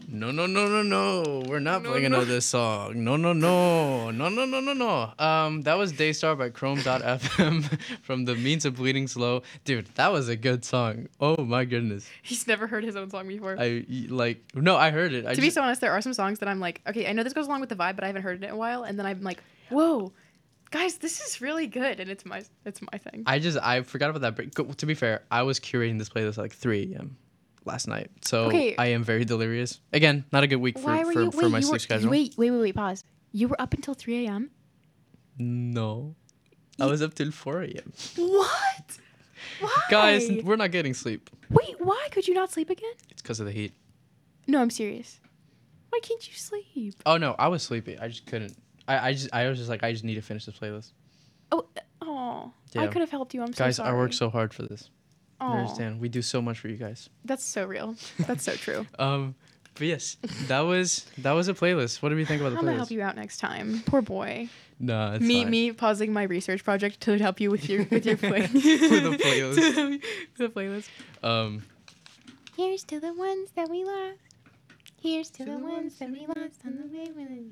No, no, no, no, no. We're not No, playing no. another song. No, no, no. No, no, no, no, no. That was Daystar by Chrome.fm from the Means of Bleeding Slow. Dude, that was a good song. Oh my goodness. He's never heard his own song before. No, I heard it. To be so honest, there are some songs that I'm like, okay, I know this goes along with the vibe, but I haven't heard it in a while, and then I'm like, whoa, guys, this is really good, and it's my thing. I forgot about that break. To be fair, I was curating this playlist at like 3 a.m. last night. So Okay. I am very delirious. Again, not a good week for my sleep schedule. Wait, pause. You were up until 3 a.m.? No. I was up till 4 a.m. What? Why? Guys, we're not getting sleep. Wait, why? Could you not sleep again? It's because of the heat. No, I'm serious. Why can't you sleep? Oh no, I was sleepy. I just couldn't. I was just like, I just need to finish this playlist. Oh, Yeah. I could have helped you. I'm so Guys, sorry. I work so hard for this. You Aw. understand? We do so much for you guys. That's so real. That's so true. But yes, that was a playlist. What do we think about the I'm playlist? gonna help you out next time. Poor boy. Nah, it's fine. Me pausing my research project to help you with your play With the playlist. the playlist. Here's to the ones that we lost. Here's to the ones that we lost on the way when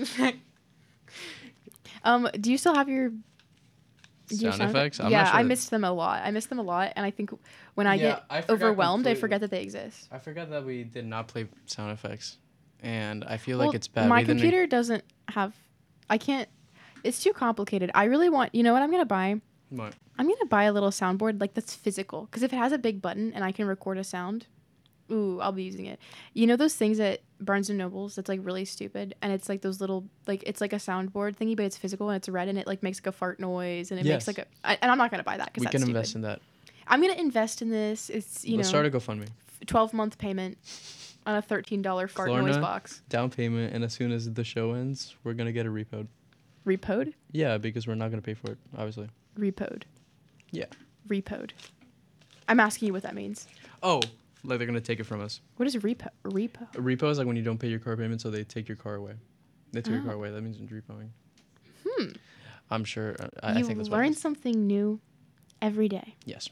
we. Do you still have your Sound effects? I'm yeah, not sure I missed them a lot. And I think when I get I forgot overwhelmed, I completely. forget that they exist. I forgot that we did not play sound effects, and I feel Well, like it's bad. my We didn't- computer doesn't have. I can't. It's too complicated. I really want. You know what I'm gonna buy? What? I'm gonna buy a little soundboard like that's physical. Because if it has a big button and I can record a sound, ooh, I'll be using it. You know those things at Barnes and Nobles that's like really stupid, and it's like those little like it's like a soundboard thingy, but it's physical and it's red and it like makes like a fart noise and it makes Yes. like and I'm not gonna buy that because We that's can stupid. invest in that. I'm gonna invest in this. It's Let's start a GoFundMe. 12-month payment on a $13 fart noise Klarna. box. Down payment, and as soon as the show ends, we're gonna get a repoed. Repoed? Yeah, because we're not gonna pay for it, obviously. Repoed. Yeah. Repoed. I'm asking you what that means. Oh, like they're gonna take it from us. What is repo? Repo. A repo is like when you don't pay your car payment, so they take your car away. They took your car Oh. away. That means it's repoing. I'm sure. I You think that's what it learn is. something new every day. Yes.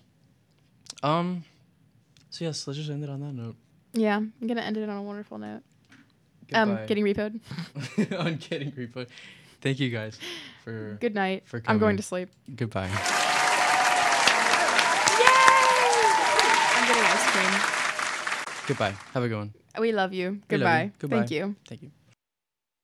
So yes, let's just end it on that note. Yeah, I'm gonna end it on a wonderful note. Goodbye. Getting repoed. On getting repoed. Thank you guys for. Good night. For I'm going coming. to sleep. Goodbye. I'm getting ice cream. Goodbye. Have a good one. We love you. We love you. Goodbye. Goodbye. Thank you. Thank you.